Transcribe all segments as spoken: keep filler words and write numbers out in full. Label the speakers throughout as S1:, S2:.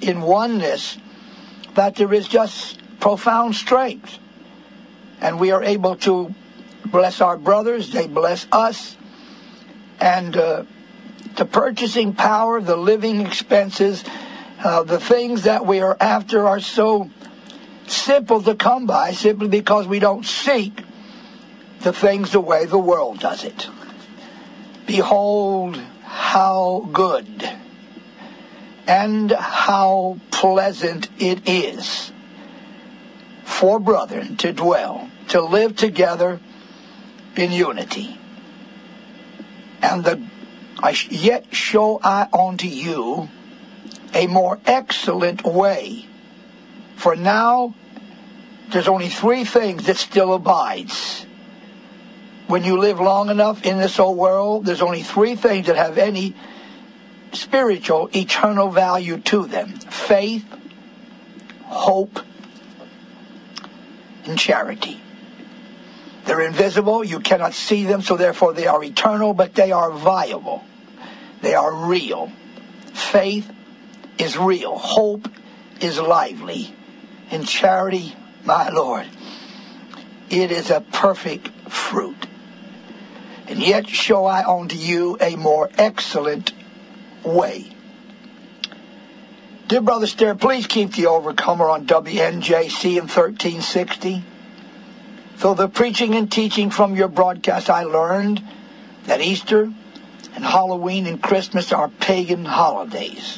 S1: in oneness that there is just profound strength. And we are able to bless our brothers, they bless us, and uh, the purchasing power, the living expenses, uh, the things that we are after are so simple to come by simply because we don't seek the things the way the world does it. Behold how good and how pleasant it is for brethren to dwell, to live together in unity. And the I sh- yet show I unto you a more excellent way. For now, there's only three things that still abides. When you live long enough in this old world, there's only three things that have any spiritual, eternal value to them. Faith, hope, and charity. They're invisible, you cannot see them, so therefore they are eternal, but they are viable. They are real. Faith is real. Hope is lively. And charity, my Lord, it is a perfect fruit. And yet show I unto you a more excellent way. Dear Brother Stair, please keep the Overcomer on W N J C in thirteen sixty. Through the preaching and teaching from your broadcast, I learned that Easter and Halloween and Christmas are pagan holidays.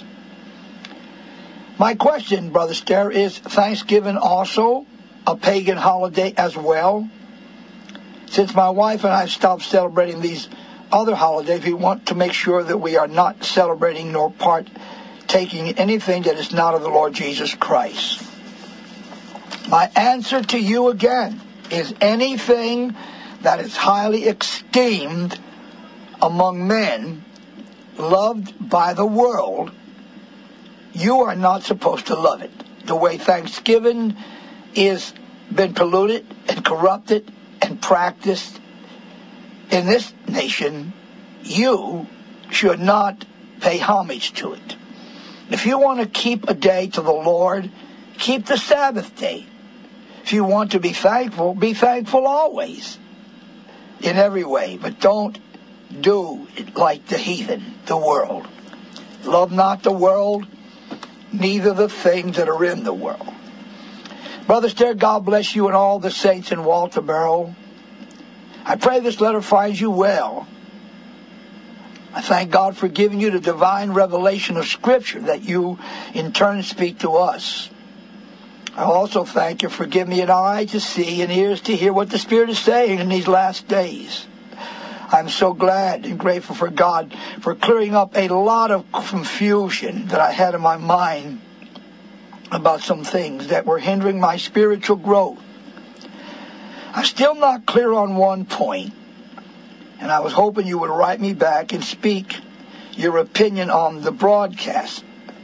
S1: My question, Brother Stair, is Thanksgiving also a pagan holiday as well? Since my wife and I have stopped celebrating these other holidays, we want to make sure that we are not celebrating nor partaking in anything that is not of the Lord Jesus Christ. My answer to you again is anything that is highly esteemed among men, loved by the world, you are not supposed to love it. The way Thanksgiving is been polluted and corrupted and practiced in this nation, you should not pay homage to it. If you want to keep a day to the Lord, keep the Sabbath day. If you want to be thankful, be thankful always, in every way. But don't do it like the heathen, the world. Love not the world, neither the things that are in the world. Brother Stair, God bless you and all the saints in Walterboro. I pray this letter finds you well. I thank God for giving you the divine revelation of Scripture that you in turn speak to us. I also thank you for giving me an eye to see and ears to hear what the Spirit is saying in these last days. I'm so glad and grateful for God for clearing up a lot of confusion that I had in my mind about some things that were hindering my spiritual growth. I'm still not clear on one point, and I was hoping you would write me back and speak your opinion on the broadcast.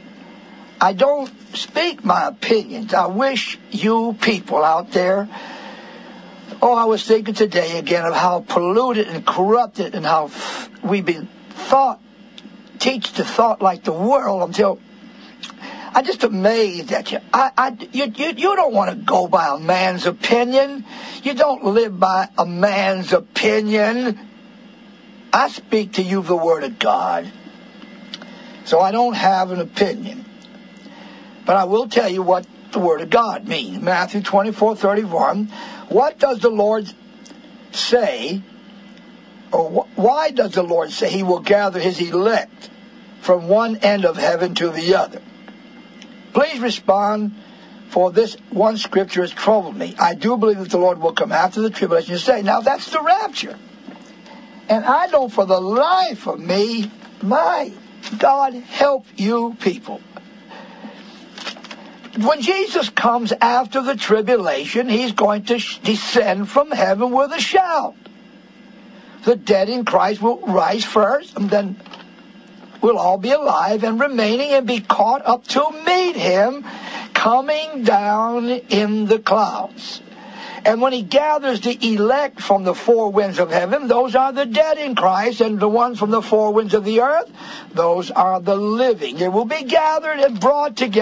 S1: I don't speak my opinions. I wish you people out there, oh, I was thinking today again of how polluted and corrupted and how we've been thought, teach the thought like the world until I'm just amazed at you. I, I, you, you, you don't want to go by a man's opinion. You don't live by a man's opinion. I speak to you the Word of God. So I don't have an opinion. But I will tell you what the Word of God means. Matthew twenty-four thirty-one. What does the Lord say, or wh- why does the Lord say He will gather His elect from one end of heaven to the other? Please respond, for this one scripture has troubled me. I do believe that the Lord will come after the tribulation. You say, now that's the rapture. And I don't for the life of me, my God help you people. When Jesus comes after the tribulation, He's going to sh- descend from heaven with a shout. The dead in Christ will rise first, and then we'll all be alive and remaining and be caught up to meet Him coming down in the clouds. And when He gathers the elect from the four winds of heaven, those are the dead in Christ, and the ones from the four winds of the earth, those are the living. They will be gathered and brought together.